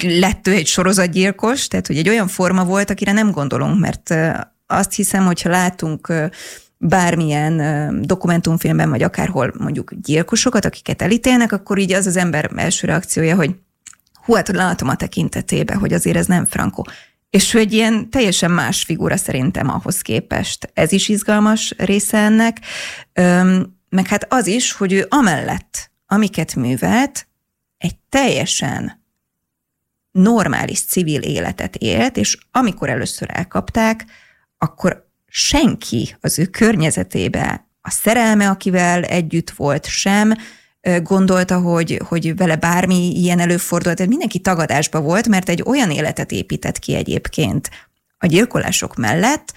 lett ő egy sorozatgyilkos, tehát hogy egy olyan forma volt, akire nem gondolunk, mert azt hiszem, hogyha látunk bármilyen dokumentumfilmben, vagy akárhol mondjuk gyilkosokat, akiket elítélnek, akkor így az ember első reakciója, hogy hát látom a tekintetébe, hogy azért ez nem frankó. És ő egy ilyen teljesen más figura szerintem ahhoz képest. Ez is izgalmas része ennek. Meg hát az is, hogy ő amellett, amiket művelt, egy teljesen normális civil életet élt, és amikor először elkapták, akkor senki az ő környezetébe, a szerelme, akivel együtt volt, sem gondolta, hogy vele bármi ilyen előfordult. Tehát mindenki tagadásba volt, mert egy olyan életet épített ki egyébként a gyilkolások mellett,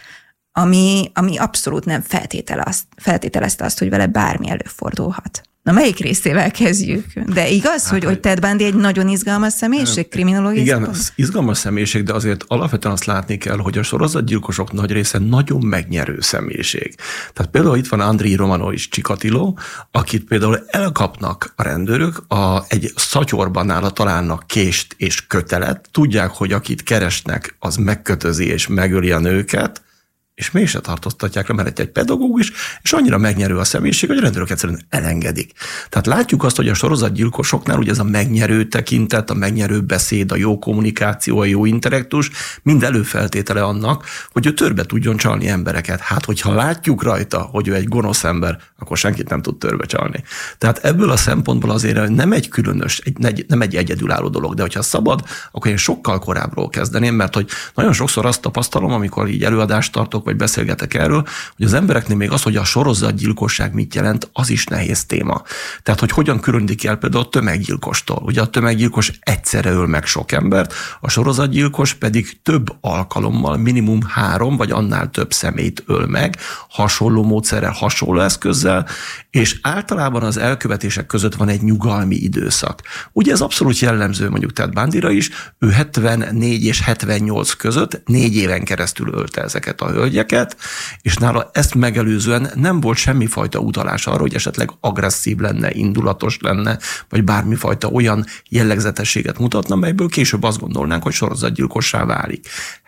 ami abszolút nem feltételezte azt, hogy vele bármi előfordulhat. Na, melyik részével kezdjük? De igaz, hogy Ted Bundy egy nagyon izgalmas személyiség, kriminológiai? Igen, izgalmas személyiség, de azért alapvetően azt látni kell, hogy a sorozatgyilkosok nagy része nagyon megnyerő személyiség. Tehát például itt van Andrei Romanovics Chikatilo, akit például elkapnak a rendőrök, egy szatyorban nála találnak kést és kötelet, tudják, hogy akit keresnek, az megkötözi és megöli a nőket, és mégse tartóztatják le, mert egy pedagógus, és annyira megnyerő a személyiség, hogy a rendőrök egyszerűen elengedik. Tehát látjuk azt, hogy a sorozatgyilkosoknál ugye ez a megnyerő tekintet, a megnyerő beszéd, a jó kommunikáció, a jó intellektus mind előfeltétele annak, hogy ő törbe tudjon csalni embereket. Hát, hogyha látjuk rajta, hogy ő egy gonosz ember, akkor senkit nem tud törbe csalni. Tehát ebből a szempontból azért nem egy különös, nem egy egyedülálló dolog, de hogyha szabad, akkor én sokkal korábbról kezdeném, mert hogy nagyon sokszor azt tapasztalom, amikor így előadást tartok, vagy beszélgetek erről, hogy az embereknél még az, hogy a sorozatgyilkosság mit jelent, az is nehéz téma. Tehát, hogy hogyan különítik el például a tömeggyilkostól. Ugye a tömeggyilkos egyszerre öl meg sok embert, a sorozatgyilkos pedig több alkalommal, minimum 3 vagy annál több személyt öl meg, hasonló módszerrel, hasonló eszközzel, és általában az elkövetések között van egy nyugalmi időszak. Ugye ez abszolút jellemző mondjuk Ted Bundyra is, ő 74 és 78 között 4 éven keresztül ölte ezeket a hölgyeket, és nála ezt megelőzően nem volt semmifajta utalás arra, hogy esetleg agresszív lenne, indulatos lenne, vagy bármifajta olyan jellegzetességet mutatna, melyből később azt gondolnánk, hogy sorozatgyilkossá válik.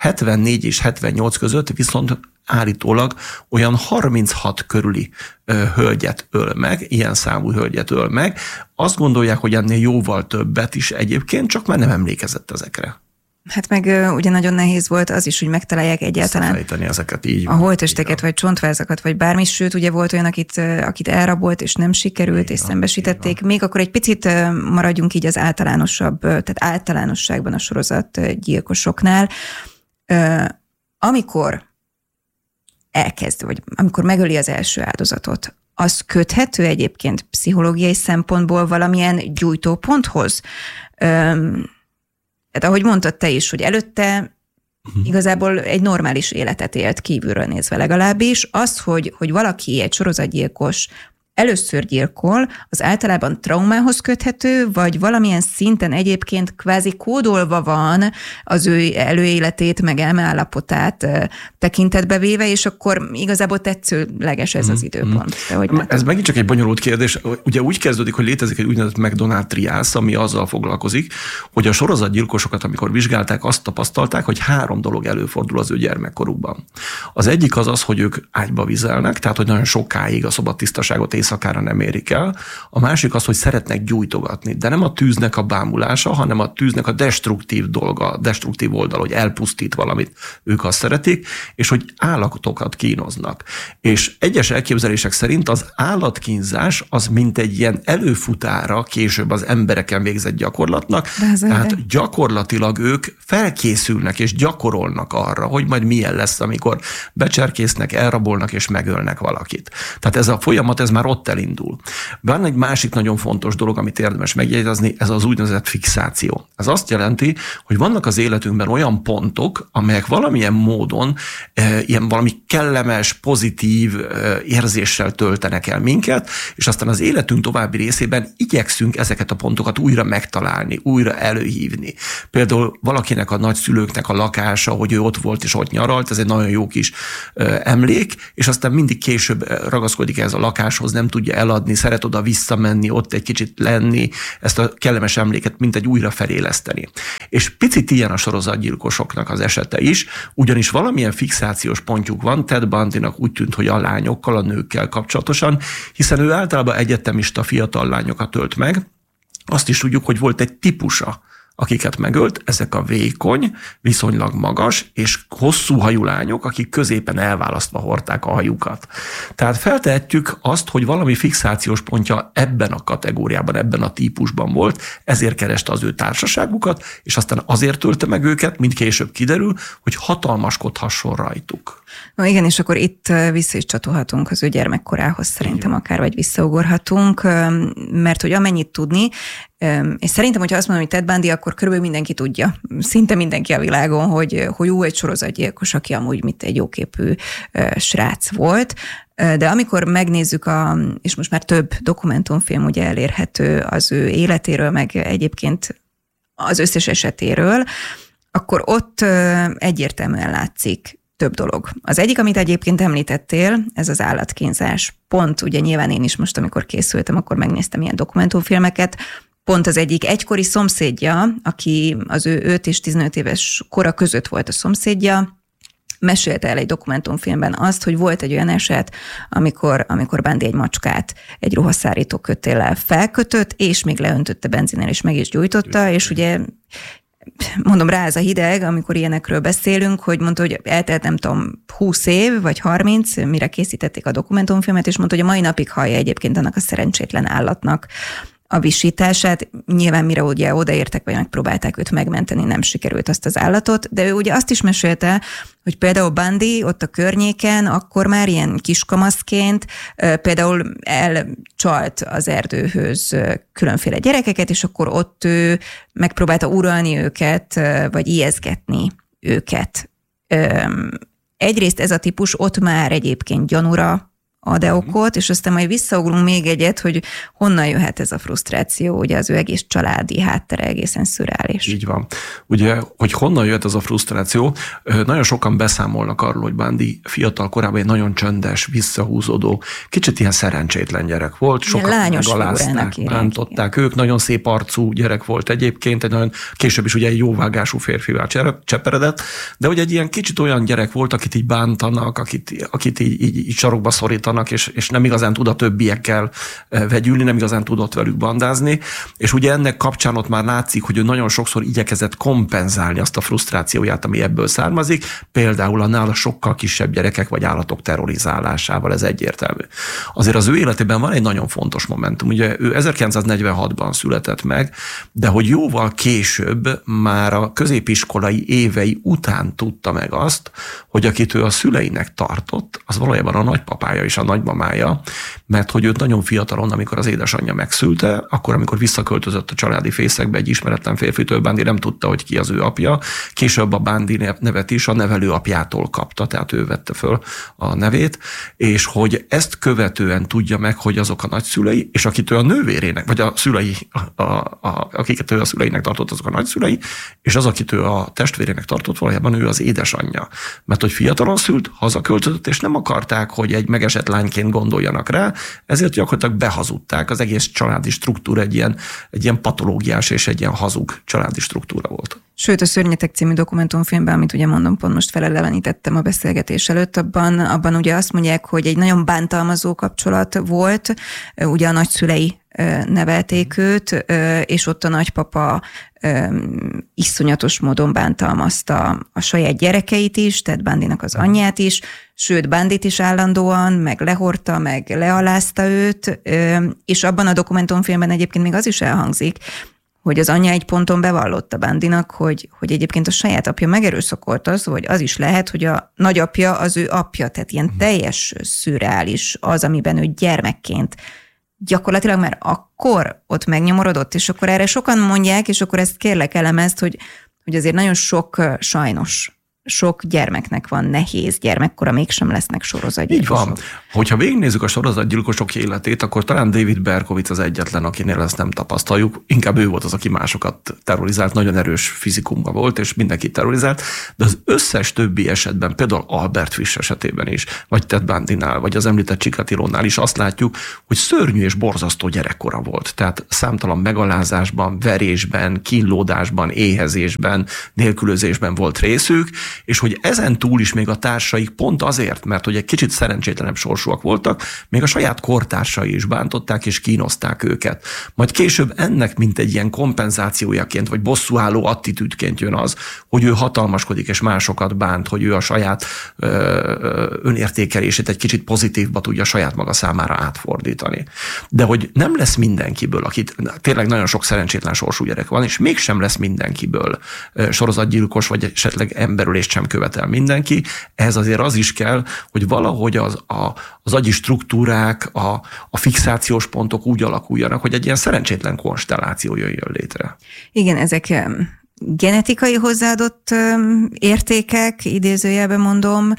74 és 78 között viszont állítólag olyan 36 körüli hölgyet öl meg, ilyen számú hölgyet öl meg. Azt gondolják, hogy ennél jóval többet is egyébként, csak már nem emlékezett ezekre. Hát meg ugye nagyon nehéz volt az is, hogy megtalálják egyáltalán ezeket így a holttesteket, vagy csontvázakat, vagy bármi, sőt, ugye volt olyan, akit elrabolt, és nem sikerült, és szembesítették. Még akkor egy picit maradjunk így az tehát általánosságban a sorozatgyilkosoknál. Amikor elkezd, vagy amikor megöli az első áldozatot, az köthető egyébként pszichológiai szempontból valamilyen gyújtóponthoz? Tehát ahogy mondtad te is, hogy előtte igazából egy normális életet élt, kívülről nézve legalábbis. Az, hogy valaki egy sorozatgyilkos először gyilkol, az általában traumához köthető, vagy valamilyen szinten egyébként kvázi kódolva van az ő előéletét, meg elmeállapotát tekintetbe véve, és akkor igazából tetszőleges ez az időpont. Ez megint csak egy bonyolult kérdés. Ugye úgy kezdődik, hogy létezik egy úgynevezett McDonald triász, ami azzal foglalkozik, hogy a sorozatgyilkosokat, amikor vizsgálták, azt tapasztalták, hogy 3 dolog előfordul az ő gyermekkorukban. Az egyik az, hogy ők ágyba vizelnek, tehát hogy nagyon sokáig a szobatisztaságot éjszakára nem érik el. A másik az, hogy szeretnek gyújtogatni, de nem a tűznek a bámulása, hanem a tűznek a destruktív dolga, destruktív oldal, hogy elpusztít valamit, ők azt szeretik, és hogy állatokat kínoznak. És egyes elképzelések szerint az állatkínzás az mint egy ilyen előfutára később az embereken végzett gyakorlatnak, tehát gyakorlatilag ők felkészülnek és gyakorolnak arra, hogy majd milyen lesz, amikor becserkésznek, elrabolnak és megölnek valakit. Tehát ez a folyamat, ez már ott elindul. Van egy másik nagyon fontos dolog, amit érdemes megjegyezni, ez az úgynevezett fixáció. Ez azt jelenti, hogy vannak az életünkben olyan pontok, amelyek valamilyen módon ilyen valami kellemes, pozitív érzéssel töltenek el minket, és aztán az életünk további részében igyekszünk ezeket a pontokat újra megtalálni, újra előhívni. Például valakinek a nagyszülőknek a lakása, hogy ő ott volt és ott nyaralt, ez egy nagyon jó kis emlék, és aztán mindig később ragaszkodik ehhez a lakáshoz, nem tudja eladni, szeret oda visszamenni, ott egy kicsit lenni, ezt a kellemes emléket mint egy újra feléleszteni. És picit ilyen a sorozatgyilkosoknak az esete is, ugyanis valamilyen fixációs pontjuk van, Ted Bundynak úgy tűnt, hogy a lányokkal, a nőkkel kapcsolatosan, hiszen ő általában egyetemista fiatal lányokat ölt meg. Azt is tudjuk, hogy volt egy típusa, akiket megölt, ezek a vékony, viszonylag magas és hosszú hajú lányok, akik középen elválasztva hordták a hajukat. Tehát feltehetjük azt, hogy valami fixációs pontja ebben a kategóriában, ebben a típusban volt, ezért kereste az ő társaságukat, és aztán azért ölte meg őket, mint később kiderül, hogy hatalmaskodhasson rajtuk. No igen, és akkor itt vissza is csatolhatunk az ő gyermekkorához szerintem akár, vagy visszaugorhatunk, mert hogy amennyit tudni, és szerintem, hogyha azt mondom, hogy Ted Bundy, akkor körülbelül mindenki tudja, szinte mindenki a világon, hogy ő egy sorozatgyilkos, aki amúgy egy jóképű srác volt, de amikor megnézzük, és most már több dokumentumfilm ugye elérhető az ő életéről, meg egyébként az összes esetéről, akkor ott egyértelműen látszik több dolog. Az egyik, amit egyébként említettél, ez az állatkínzás. Pont, ugye nyilván én is most, amikor készültem, akkor megnéztem ilyen dokumentumfilmeket, pont az egyik egykori szomszédja, aki az ő 5 és 15 éves kora között volt a szomszédja, mesélte el egy dokumentumfilmben azt, hogy volt egy olyan eset, amikor Bundy egy macskát egy ruhaszárító kötéllel felkötött, és még leöntötte benzinnel, és meg is gyújtotta, és ugye mondom, rá ez a hideg, amikor ilyenekről beszélünk, hogy mondta, hogy eltelt nem tudom 20 év, vagy 30, mire készítették a dokumentumfilmet, és mondta, hogy a mai napig hallja egyébként annak a szerencsétlen állatnak a visítását. Nyilván mire ugye odaértek, vagy megpróbálták őt megmenteni, nem sikerült azt az állatot, de ő ugye azt is mesélte, hogy például Bundy ott a környéken akkor már ilyen kiskamaszként például elcsalt az erdőhöz különféle gyerekeket, és akkor ott ő megpróbálta uralni őket, vagy ijeszgetni őket. Egyrészt ez a típus ott már egyébként gyanúra ad-e okot, és aztán majd visszaugrunk még egyet, hogy honnan jöhet ez a frusztráció, ugye az ő egész családi háttere egészen szürreális. Így van. Ugye, hogy honnan jöhet ez a frusztráció, nagyon sokan beszámolnak arról, hogy Bundy fiatal korában egy nagyon csöndes, visszahúzódó, kicsit ilyen szerencsétlen gyerek volt, sokan megalázták, bántották ők, nagyon szép arcú gyerek volt egyébként, egy nagyon, később is ugye egy jóvágású férfivel cseperedett, de hogy egy ilyen kicsit olyan gyerek volt, akit így bántanak, akit így sarokba szorítanak, és nem igazán tud a többiekkel vegyülni, nem igazán tudott velük bandázni, és ugye ennek kapcsán ott már látszik, hogy ő nagyon sokszor igyekezett kompenzálni azt a frusztrációját, ami ebből származik, például a nála sokkal kisebb gyerekek vagy állatok terrorizálásával, ez egyértelmű. Azért az ő életében van egy nagyon fontos momentum, ugye ő 1946-ban született meg, de hogy jóval később, már a középiskolai évei után tudta meg azt, hogy akit ő a szüleinek tartott, az valójában a nagypapája és a nagymamája, mert hogy őt nagyon fiatalon, amikor az édesanyja megszülte, akkor, amikor visszaköltözött a családi fészekbe egy ismeretlen férfitől, Bundy nem tudta, hogy ki az ő apja. Később a Bundy nevet is a nevelőapjától kapta, tehát ő vette föl a nevét, és hogy ezt követően tudja meg, hogy azok a nagyszülei, és akit ő a nővérének, vagy a szülei, akiket ő a szüleinek tartott, azok a nagyszülei, és az, akit ő a testvérének tartott, valójában ő az édesanyja. Mert hogy fiatalon szült, hazaköltözött, és nem akarták, hogy egy megesett lányként gondoljanak rá, ezért gyakorlatilag behazudták. Az egész családi struktúra egy ilyen patológiás és egy ilyen hazug családi struktúra volt. Sőt, a Szörnyetek című dokumentumfilmben, amit ugye mondom, pont most felelevenítettem a beszélgetés előtt, abban ugye azt mondják, hogy egy nagyon bántalmazó kapcsolat volt, ugye a nagyszülei nevelték őt, és ott a nagypapa iszonyatos módon bántalmazta a saját gyerekeit is, tehát Bundynak az anyját is, sőt, Bundyt is állandóan, meg lehordta, meg lealázta őt, és abban a dokumentumfilmben egyébként még az is elhangzik, hogy az anyja egy ponton bevallotta Bundynak, hogy egyébként a saját apja megerőszakolta, szóval az is lehet, hogy a nagyapja az ő apja, tehát ilyen teljes szürreális az, amiben ő gyermekként gyakorlatilag már akkor ott megnyomorodott, és akkor erre sokan mondják, és akkor ezt kérlek elemezd, hogy azért nagyon sok sajnos sok gyermeknek van nehéz gyermekkora, mégsem lesznek sorozatgyilkosok. Így van. Hogyha végignézzük a sorozatgyilkosok életét, akkor talán David Berkowitz az egyetlen, akinél ezt nem tapasztaljuk. Inkább ő volt az, aki másokat terrorizált, nagyon erős fizikumban volt, és mindenki terrorizált, de az összes többi esetben, például Albert Fish esetében is, vagy Ted Bundynál, vagy az említett Chikatilo-nál is azt látjuk, hogy szörnyű és borzasztó gyerekkora volt. Tehát számtalan megalázásban, verésben, kínlódásban, éhezésben, nélkülözésben volt részük, és hogy ezen túl is még a társaik pont azért, mert hogy egy kicsit szerencsétlenebb sorsúak voltak, még a saját kortársai is bántották és kínozták őket. Majd később ennek mint egy ilyen kompenzációjaként, vagy bosszúálló attitűdként jön az, hogy ő hatalmaskodik és másokat bánt, hogy ő a saját önértékelését egy kicsit pozitívba tudja saját maga számára átfordítani. De hogy nem lesz mindenkiből, akit tényleg nagyon sok szerencsétlen sorsú gyerek van, és mégsem lesz mindenkiből sorozatgyilkos, vagy esetleg emberölést sem követel mindenki. Ehhez azért az is kell, hogy valahogy az agyi struktúrák, a fixációs pontok úgy alakuljanak, hogy egy ilyen szerencsétlen konstelláció jöjjön létre. Igen, ezek genetikai hozzáadott értékek, idézőjelben mondom,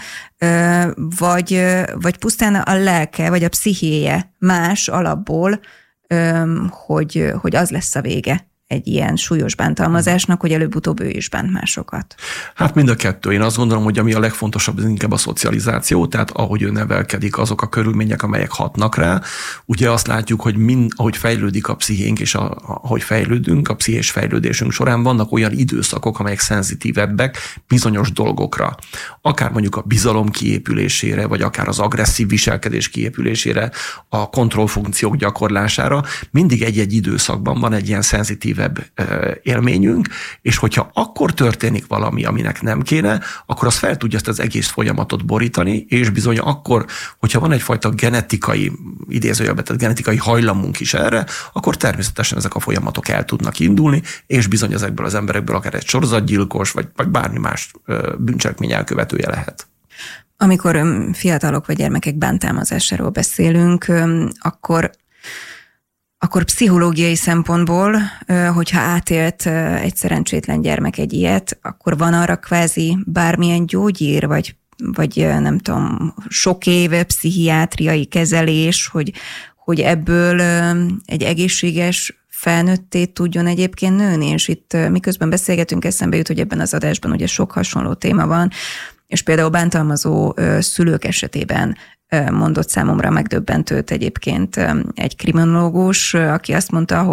vagy pusztán a lelke, vagy a pszichéje más alapból, hogy az lesz a vége egy ilyen súlyos bántalmazásnak, hogy előbb-utóbb ő is bánt másokat. Hát mind a kettő. Én azt gondolom, hogy ami a legfontosabb, az inkább a szocializáció, tehát ahogy ő nevelkedik, azok a körülmények, amelyek hatnak rá. Ugye azt látjuk, hogy ahogy fejlődik a pszichénk, és ahogy fejlődünk, a pszichés fejlődésünk során vannak olyan időszakok, amelyek szenzitívebbek bizonyos dolgokra. Akár mondjuk a bizalom kiépülésére, vagy akár az agresszív viselkedés kiépülésére, a kontrollfunkciók gyakorlására. Mindig egy-egy időszakban van egy ilyen szenzitív élményünk, és hogyha akkor történik valami, aminek nem kéne, akkor az fel tudja ezt az egész folyamatot borítani, és bizony akkor, hogyha van egyfajta genetikai, idézőjelben, tehát genetikai hajlamunk is erre, akkor természetesen ezek a folyamatok el tudnak indulni, és bizony ezekből az emberekből akár egy sorozatgyilkos, vagy bármi más bűncselekmény elkövetője lehet. Amikor fiatalok vagy gyermekek bántalmazásáról beszélünk, akkor pszichológiai szempontból, hogyha átélt egy szerencsétlen gyermek egy ilyet, akkor van arra kvázi bármilyen gyógyír, vagy nem tudom, sok éve pszichiátriai kezelés, hogy ebből egy egészséges felnőtté tudjon egyébként nőni, és itt miközben beszélgetünk, eszembe jut, hogy ebben az adásban ugye sok hasonló téma van, és például bántalmazó szülők esetében mondott számomra megdöbbentőt egyébként egy kriminológus, aki azt mondta,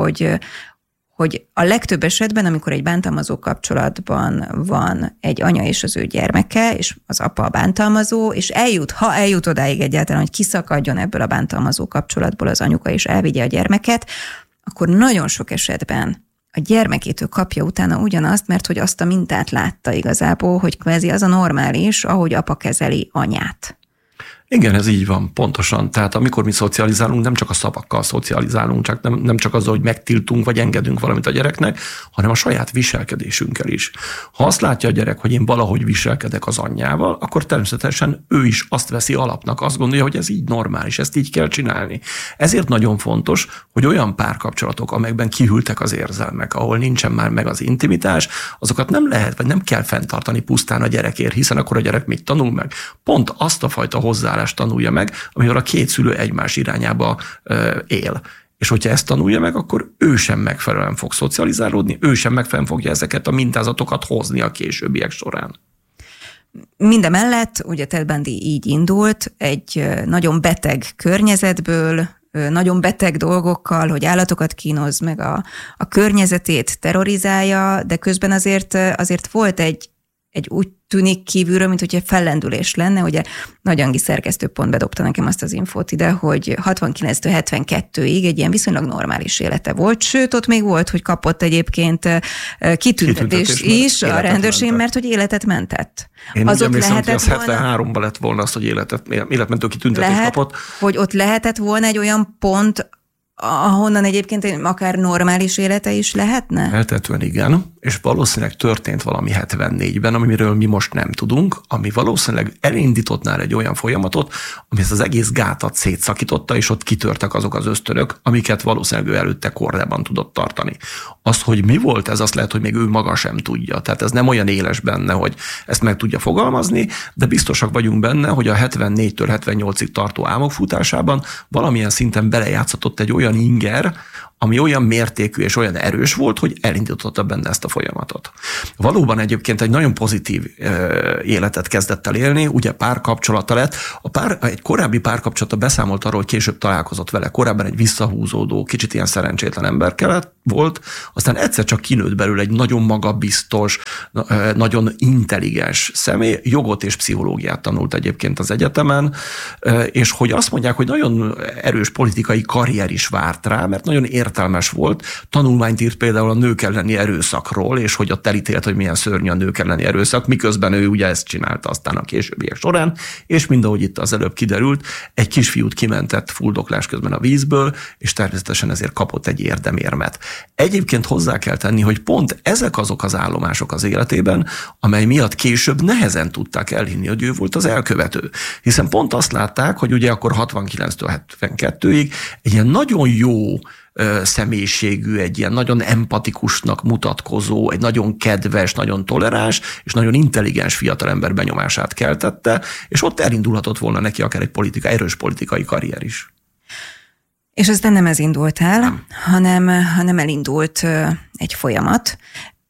hogy a legtöbb esetben, amikor egy bántalmazó kapcsolatban van egy anya és az ő gyermeke, és az apa a bántalmazó, és ha eljut odáig egyáltalán, hogy kiszakadjon ebből a bántalmazó kapcsolatból az anyuka, és elvigye a gyermeket, akkor nagyon sok esetben a gyermekétől kapja utána ugyanazt, mert hogy azt a mintát látta igazából, hogy kvázi az a normális, ahogy apa kezeli anyát. Igen, ez így van, pontosan. Tehát amikor mi szocializálunk, nem csak a szavakkal szocializálunk, csak nem csak azzal, hogy megtiltunk, vagy engedünk valamit a gyereknek, hanem a saját viselkedésünkkel is. Ha azt látja a gyerek, hogy én valahogy viselkedek az anyjával, akkor természetesen ő is azt veszi alapnak, azt gondolja, hogy ez így normális, ezt így kell csinálni. Ezért nagyon fontos, hogy olyan párkapcsolatok, amelyekben kihűltek az érzelmek, ahol nincsen már meg az intimitás, azokat nem lehet, vagy nem kell fenntartani pusztán a gyerekért, hiszen akkor a gyerek mit tanul meg? Pont azt a fajta hozzáállást tanulja meg, amivel a két szülő egymás irányába él. És hogyha ezt tanulja meg, akkor ő sem megfelelően fog szocializálódni, ő sem megfelelően fogja ezeket a mintázatokat hozni a későbbiek során. Mindemellett, ugye Ted Bundy így indult, egy nagyon beteg környezetből, nagyon beteg dolgokkal, hogy állatokat kínoz, meg a környezetét terrorizálja, de közben azért volt egy úgy tűnik kívülről, mint hogyha fellendülés lenne. Ugye Nagy Angi szerkesztő pont bedobta nekem azt az infót ide, hogy 69-től 72-ig egy ilyen viszonylag normális élete volt, sőt, ott még volt, hogy kapott egyébként kitüntetés is a rendőrség, mert hogy életet mentett. Én az úgy emlékszem, hogy az 73-ban lett volna az, hogy életmentő kitüntetést kapott. Hogy ott lehetett volna egy olyan pont, ahonnan egyébként akár normális élete is lehetne? Feltetően igen, és valószínűleg történt valami 74-ben, amiről mi most nem tudunk, ami valószínűleg elindított nála egy olyan folyamatot, ami ezt az egész gátat szétszakította, és ott kitörtek azok az ösztönök, amiket valószínűleg ő előtte kordában tudott tartani. Az, hogy mi volt ez, azt lehet, hogy még ő maga sem tudja. Tehát ez nem olyan éles benne, hogy ezt meg tudja fogalmazni, de biztosak vagyunk benne, hogy a 74-től 78-ig tartó álmokfutásában valamilyen szinten belejátszott egy olyan inger, ami olyan mértékű és olyan erős volt, hogy elindította benne ezt a folyamatot. Valóban egyébként egy nagyon pozitív életet kezdett el élni, ugye párkapcsolata lett. Egy korábbi párkapcsolata beszámolt arról, hogy később találkozott vele. Korábban egy visszahúzódó, kicsit ilyen szerencsétlen ember volt, aztán egyszer csak kinőtt belőle egy nagyon magabiztos, nagyon intelligens személy, jogot és pszichológiát tanult egyébként az egyetemen, és hogy azt mondják, hogy nagyon erős politikai karrier is várt rá, mert nagyon értelmes volt. Tanulmányt írt például a nők elleni erőszakról, és hogy ott elítélt, hogy milyen szörnyű a nők elleni erőszak, miközben ő ugye ezt csinálta aztán a későbbiek során, és mindahogy itt az előbb kiderült, egy kisfiút kimentett fuldoklás közben a vízből, és természetesen ezért kapott egy érdemérmet. Egyébként hozzá kell tenni, hogy pont ezek azok az állomások az életében, amely miatt később nehezen tudták elhinni, hogy ő volt az elkövető. Hiszen pont azt látták, hogy ugye akkor 69-től 72-ig egy ilyen nagyon jó személyiségű, egy ilyen nagyon empatikusnak mutatkozó, egy nagyon kedves, nagyon toleráns és nagyon intelligens fiatalember benyomását keltette, és ott elindulhatott volna neki akár egy erős politikai karrier is. És aztán nem ez indult el, hanem elindult egy folyamat,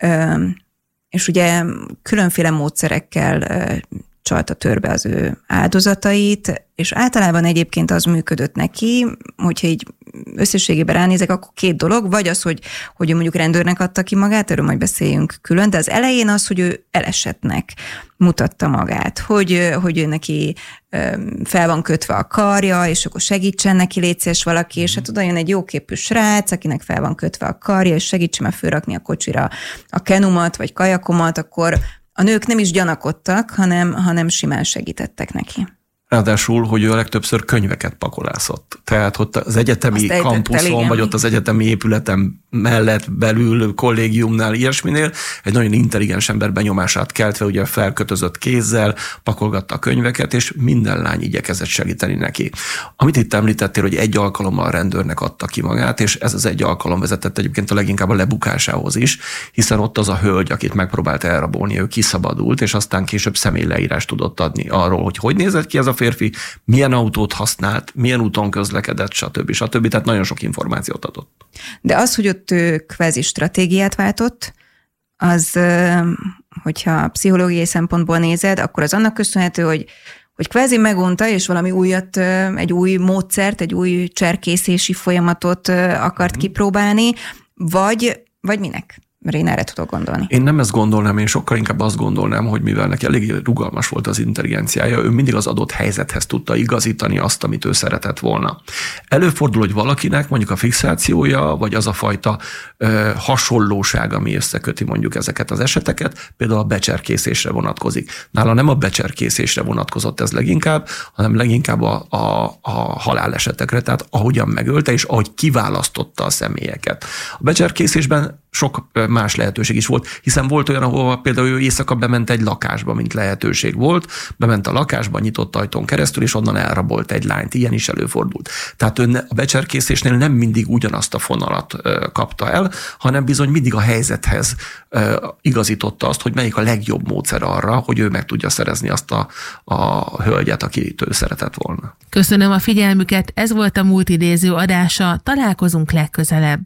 és ugye különféle módszerekkel csalta törbe az ő áldozatait, és általában egyébként az működött neki, hogyha így összességében ránézek, akkor két dolog, vagy az, hogy ő mondjuk rendőrnek adta ki magát, erről majd beszéljünk külön, de az elején az, hogy ő elesettnek mutatta magát, hogy ő neki fel van kötve a karja, és akkor segítsen neki, légy szíves valaki, és hát oda jön egy jóképű srác, akinek fel van kötve a karja, és segítsen már fölrakni a kocsira a kenumat, vagy kajakomat, akkor a nők nem is gyanakodtak, hanem simán segítettek neki. Ráadásul, hogy ő a legtöbbször könyveket pakolászott. Tehát ott az egyetemi kampuszon, vagy ott az egyetemi épületen mellett, belül, kollégiumnál, ilyesminél egy nagyon intelligens ember benyomását keltve, ugye felkötözött kézzel, pakolgatta a könyveket, és minden lány igyekezett segíteni neki. Amit itt említettél, hogy egy alkalommal a rendőrnek adta ki magát, és ez az egy alkalom vezetett egyébként a leginkább a lebukásához is, hiszen ott az a hölgy, akit megpróbált elrabolni, ő kiszabadult, és aztán később személyleírást tudott adni arról, hogy nézett ki ez a férfi, milyen autót használt, milyen úton közlekedett, stb. Tehát nagyon sok információt adott. De az, hogy ott kvázi stratégiát váltott, az, hogyha pszichológiai szempontból nézed, akkor az annak köszönhető, hogy kvázi megunta, és valami újat, egy új módszert, egy új cserkészési folyamatot akart kipróbálni, vagy minek? Mert én erre tudok gondolni. Én nem ezt gondolnám, én sokkal inkább azt gondolnám, hogy mivel neki elég rugalmas volt az intelligenciája, ő mindig az adott helyzethez tudta igazítani azt, amit ő szeretett volna. Előfordul, hogy valakinek mondjuk a fixációja, vagy az a fajta hasonlóság, ami összeköti mondjuk ezeket az eseteket, például a becserkészésre vonatkozik. Nála nem a becserkészésre vonatkozott ez leginkább, hanem leginkább a halálesetekre, tehát ahogyan megölte, és ahogy kiválasztotta a személyeket. A becserkészésben sok más lehetőség is volt, hiszen volt olyan, ahol például ő éjszaka bement egy lakásba, mint lehetőség volt, bement a lakásba, nyitott ajtón keresztül, és onnan elrabolt egy lányt. Ilyen is előfordult. Tehát ő a becserkészésnél nem mindig ugyanazt a fonalat kapta el, hanem bizony mindig a helyzethez igazította azt, hogy melyik a legjobb módszer arra, hogy ő meg tudja szerezni azt a hölgyet, akit ő szeretett volna. Köszönöm a figyelmüket, ez volt a Múlt idéző adása, találkozunk legközelebb.